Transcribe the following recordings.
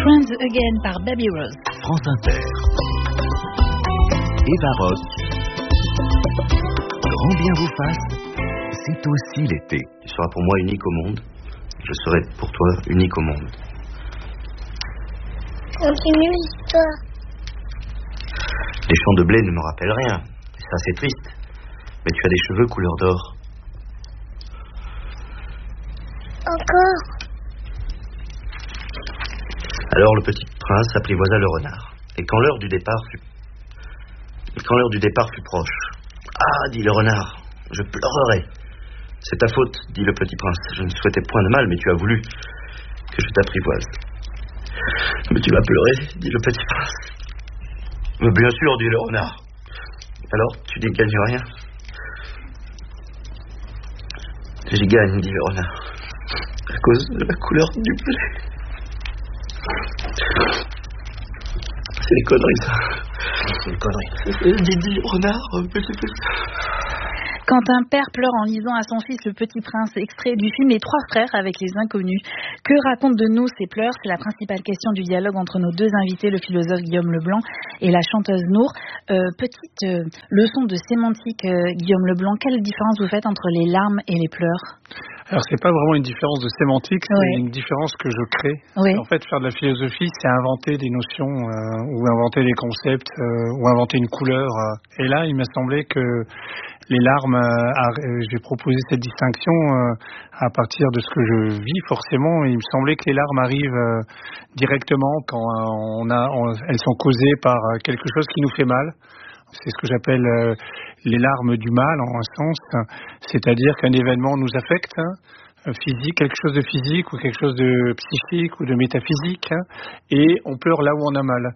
Friends Again par Baby Rose. France Inter. Eva Rock. Grand bien vous fasse, c'est aussi l'été. Tu seras pour moi unique au monde. Je serai pour toi unique au monde. Continue l'histoire. Les champs de blé ne me rappellent rien. Ça, c'est triste. Mais tu as des cheveux couleur d'or. Encore. Alors le petit prince apprivoisa le renard. Et quand l'heure du départ fut proche. Ah, dit le renard, je pleurerai. C'est ta faute, dit le petit prince. Je ne souhaitais point de mal, mais tu as voulu que je t'apprivoise. Mais tu vas pleurer, dit le petit prince. Mais bien sûr, dit le renard. Alors, tu n'y gagnes rien. J'y gagne, dit le renard. À cause de la couleur du blé. C'est des conneries, ça. C'est des conneries. Dit le renard, petit peu. Quand un père pleure en lisant à son fils Le Petit Prince, extrait du film Les Trois Frères avec les Inconnus. Que racontent de nous ces pleurs? C'est la principale question du dialogue entre nos deux invités, le philosophe Guillaume Leblanc et la chanteuse Nour. Petite leçon de sémantique, Guillaume Leblanc. Quelle différence vous faites entre les larmes et les pleurs? Alors, c'est pas vraiment une différence de sémantique, c'est une différence que je crée. Oui. En fait, faire de la philosophie, c'est inventer des notions, ou inventer des concepts, ou inventer une couleur. Et là, il m'a semblé que les larmes, j'ai proposé cette distinction à partir de ce que je vis forcément. Il me semblait que les larmes arrivent directement quand elles sont causées par quelque chose qui nous fait mal. C'est ce que j'appelle les larmes du mal en un sens, c'est-à-dire qu'un événement nous affecte, physique, quelque chose de physique ou quelque chose de psychique ou de métaphysique, et on pleure là où on a mal.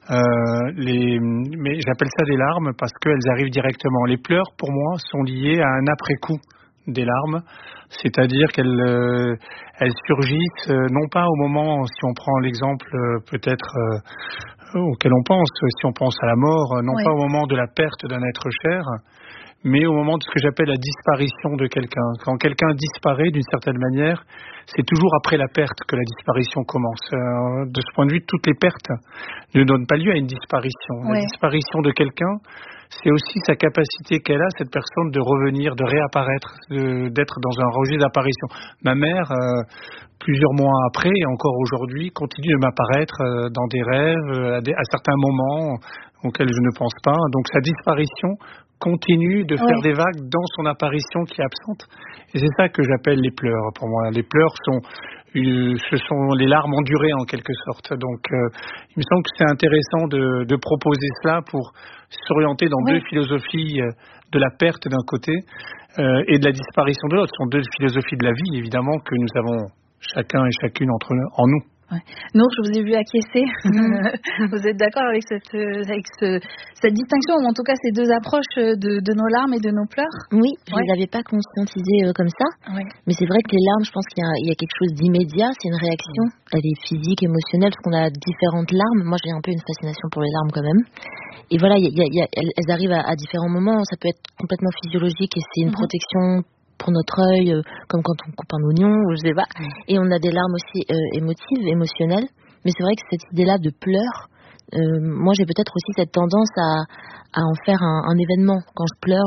Mais j'appelle ça des larmes parce qu'elles arrivent directement. Les pleurs, pour moi, sont liés à un après-coup des larmes, c'est-à-dire qu'elles surgissent non pas au moment, si on prend l'exemple peut-être auquel on pense, si on pense à la mort, non pas au moment de la perte d'un être cher, mais au moment de ce que j'appelle la disparition de quelqu'un. Quand quelqu'un disparaît d'une certaine manière, c'est toujours après la perte que la disparition commence. De ce point de vue, toutes les pertes ne donnent pas lieu à une disparition. La disparition de quelqu'un, c'est aussi sa capacité qu'elle a, cette personne, de revenir, de réapparaître, d'être dans un registre d'apparition. Ma mère, plusieurs mois après et encore aujourd'hui, continue de m'apparaître dans des rêves, à certains moments auxquels je ne pense pas. Donc sa disparition continue de faire des vagues dans son apparition qui est absente. Et c'est ça que j'appelle les pleurs pour moi. Les pleurs ce sont les larmes endurées en quelque sorte. Donc il me semble que c'est intéressant de proposer cela pour s'orienter dans deux philosophies de la perte d'un côté et de la disparition de l'autre. Ce sont deux philosophies de la vie évidemment que nous avons chacun et chacune en nous. Nour, je vous ai vu acquiescer. Vous êtes d'accord avec cette distinction, ou en tout cas ces deux approches de nos larmes et de nos pleurs? Oui, je ne les avais pas conscientisées comme ça. Mais c'est vrai que les larmes, je pense qu'il y a quelque chose d'immédiat, c'est une réaction. Elle est physique, émotionnelle, parce qu'on a différentes larmes. Moi, j'ai un peu une fascination pour les larmes quand même. Et voilà, elles arrivent à différents moments. Ça peut être complètement physiologique et c'est une protection pour notre œil, comme quand on coupe un oignon, ou je sais pas. Et on a des larmes aussi émotives, émotionnelles. Mais c'est vrai que cette idée-là de pleurs, moi j'ai peut-être aussi cette tendance à en faire un événement. Quand je pleure,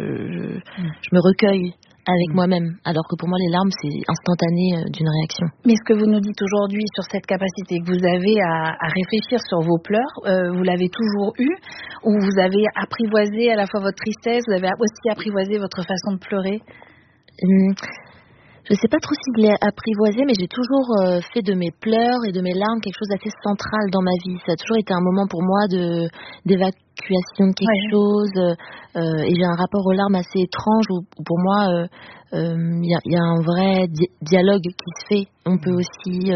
je me recueille avec moi-même. Alors que pour moi, les larmes, c'est instantané d'une réaction. Mais ce que vous nous dites aujourd'hui sur cette capacité que vous avez à réfléchir sur vos pleurs, vous l'avez toujours eu, ou vous avez apprivoisé à la fois votre tristesse, vous avez aussi apprivoisé votre façon de pleurer? Je ne sais pas trop si je l'ai apprivoisé, mais j'ai toujours fait de mes pleurs et de mes larmes quelque chose d'assez central dans ma vie. Ça a toujours été un moment pour moi d'évacuation de quelque chose, et j'ai un rapport aux larmes assez étrange où pour moi y a un vrai dialogue qui se fait. On peut aussi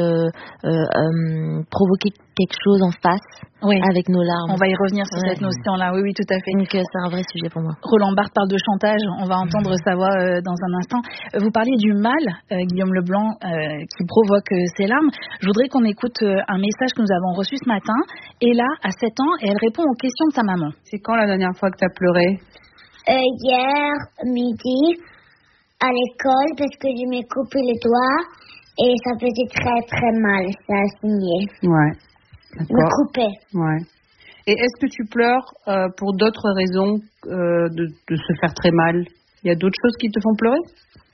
provoquer quelque chose en face avec nos larmes. On va y revenir sur cette notion-là, oui, tout à fait. Donc c'est un vrai sujet pour moi. Roland Barthes parle de chantage, on va entendre sa voix dans un instant. Vous parlez du mal, Guillaume Leblanc, qui provoque ces larmes. Je voudrais qu'on écoute un message que nous avons reçu ce matin. Ella a 7 ans et elle répond aux questions de sa maman. C'est quand la dernière fois que tu as pleuré? Hier midi à l'école parce que je m'ai coupé les doigts Et ça faisait très très mal, ça a saigné. Ouais. Me coupait. Ouais. Et est-ce que tu pleures pour d'autres raisons de se faire très mal? Il y a d'autres choses qui te font pleurer?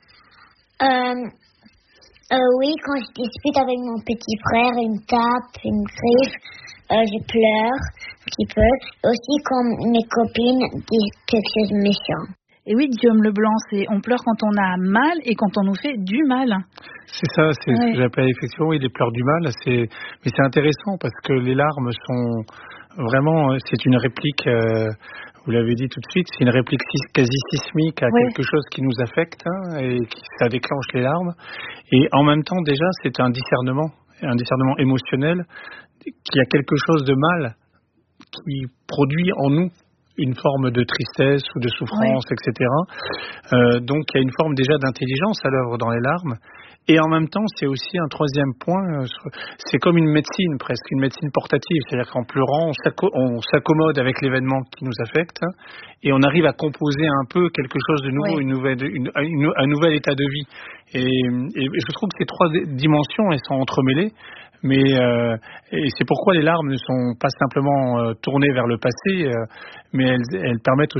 Oui, quand je dispute avec mon petit frère, il me tape, il me griffe, je pleure un petit peu. Aussi quand mes copines disent quelque chose de méchant. Et oui, Guillaume Leblanc, on pleure quand on a mal et quand on nous fait du mal. C'est ça, c'est ce que j'appelle effectivement, les pleurs du mal. Mais c'est intéressant parce que les larmes sont vraiment, c'est une réplique, vous l'avez dit tout de suite, c'est une réplique quasi sismique à quelque chose qui nous affecte et ça déclenche les larmes. Et en même temps, déjà, c'est un discernement émotionnel qu'il y a quelque chose de mal qui produit en nous une forme de tristesse ou de souffrance, etc. Donc il y a une forme déjà d'intelligence à l'œuvre dans les larmes. Et en même temps, c'est aussi un troisième point, c'est comme une médecine presque, une médecine portative. C'est-à-dire qu'en pleurant, on s'accommode avec l'événement qui nous affecte et on arrive à composer un peu quelque chose de nouveau, un nouvel état de vie. Et je trouve que ces trois dimensions, elles sont entremêlées. Et c'est pourquoi les larmes ne sont pas simplement tournées vers le passé, mais elles permettent aussi